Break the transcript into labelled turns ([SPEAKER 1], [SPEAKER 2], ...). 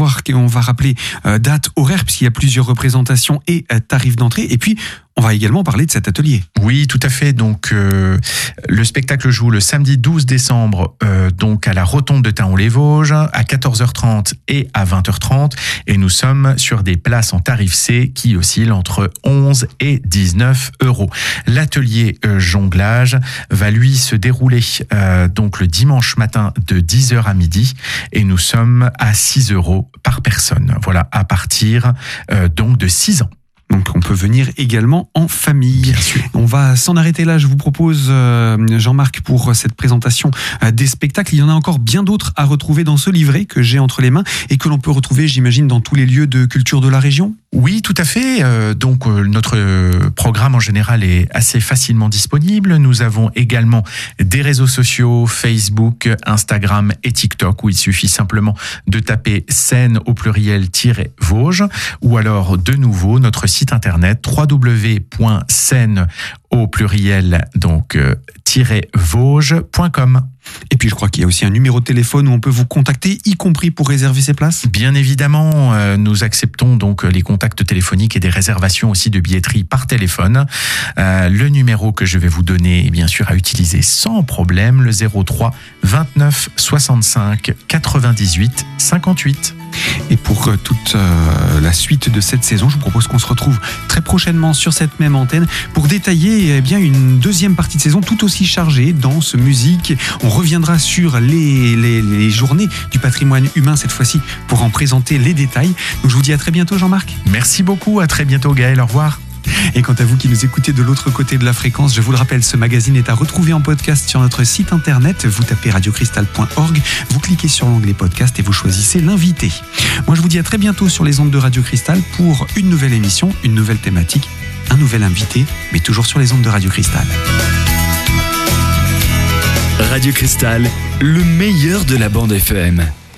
[SPEAKER 1] soir. On va rappeler date, horaire, puisqu'il y a plusieurs représentations et tarifs d'entrée. Et puis, on va également parler de cet atelier.
[SPEAKER 2] Oui, tout à fait. Donc, le spectacle joue le samedi 12 décembre, donc à la Rotonde de Taon-les-Vosges, à 14h30 et à 20h30. Et nous sommes sur des places en tarif C qui oscillent entre 11 et 19 euros. L'atelier jonglage va lui se dérouler donc le dimanche matin de 10h à midi. Et nous sommes à 6 euros par personne. Voilà, à partir donc de 6 ans.
[SPEAKER 1] Donc on peut venir également en famille.
[SPEAKER 2] Bien sûr.
[SPEAKER 1] On va s'en arrêter là. Je vous propose, Jean-Marc, pour cette présentation des spectacles. Il y en a encore bien d'autres à retrouver dans ce livret que j'ai entre les mains et que l'on peut retrouver, j'imagine, dans tous les lieux de culture de la région.
[SPEAKER 2] Oui, tout à fait. Donc notre programme en général est assez facilement disponible. Nous avons également des réseaux sociaux, Facebook, Instagram et TikTok, où il suffit simplement de taper scène au pluriel-Vosges, ou alors de nouveau notre site internet www.scène au pluriel donc -vosges.com.
[SPEAKER 1] Et puis je crois qu'il y a aussi un numéro de téléphone où on peut vous contacter, y compris pour réserver ses places.
[SPEAKER 2] Bien évidemment, nous acceptons donc les contacts téléphoniques et des réservations aussi de billetterie par téléphone. Le numéro que je vais vous donner est bien sûr à utiliser sans problème, le 03 29 65 98 58.
[SPEAKER 1] Et pour toute la suite de cette saison, je vous propose qu'on se retrouve très prochainement sur cette même antenne pour détailler une deuxième partie de saison tout aussi chargée, danse, musique. On reviendra sur les journées du patrimoine humain cette fois-ci pour en présenter les détails. Donc je vous dis à très bientôt, Jean-Marc.
[SPEAKER 2] Merci beaucoup, à très bientôt Gaël, au revoir.
[SPEAKER 1] Et quant à vous qui nous écoutez de l'autre côté de la fréquence, je vous le rappelle, ce magazine est à retrouver en podcast sur notre site internet. Vous tapez radiocristal.org, vous cliquez sur l'onglet podcast et vous choisissez l'invité. Moi je vous dis à très bientôt sur les ondes de Radio Cristal pour une nouvelle émission, une nouvelle thématique, un nouvel invité, mais toujours sur les ondes de Radio Cristal.
[SPEAKER 3] Radio Cristal, le meilleur de la bande FM.